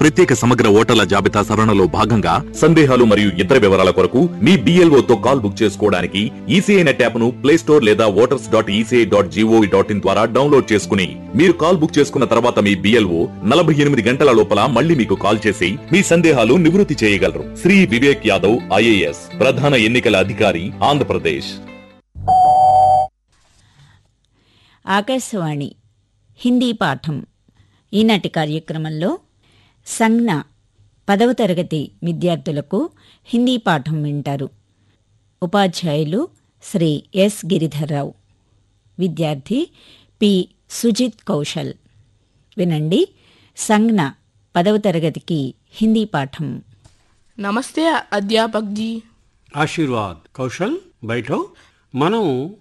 ప్రత్యేక సమగ్ర ఓటర్ల జాబితా సవరణలో భాగంగా సందేహాలు మరియు ఇతర వివరాల కొరకు మీ BLO తో కాల్ బుక్ చేసుకోవడానికి ఈసీఐ నెట్ యాప్ ను ప్లే స్టోర్ లేదా voters.eci.gov.in ద్వారా డౌన్లోడ్ చేసుకుని మీరు కాల్ బుక్ చేసుకున్న తర్వాత మీ BLO 48 గంటల లోపల మళ్ళీ మీకు కాల్ చేసి మీ సందేహాలు నివృత్తి చేయగలరు. శ్రీ వివేక్ యాదవ్ IAS, ప్రధాన ఎన్నికల అధికారి, ఆంధ్రప్రదేశ్. ఆకాశవాణి హిందీ పాఠం ఈనాటి కార్యక్రమంలో సంజ్ఞ 10వ తరగతి విద్యార్థులకు హిందీ పాఠం వింటారు. ఉపాధ్యాయులు శ్రీ ఎస్ గిరిధర్రావు, విద్యార్థి పి సుజిత్ కౌశల్. వినండి సంజ్ఞ 10వ తరగతికి హిందీ పాఠం. నమస్తే అధ్యాపక్ జీ. ఆశీర్వాద్. కౌశల్, బయటో మనం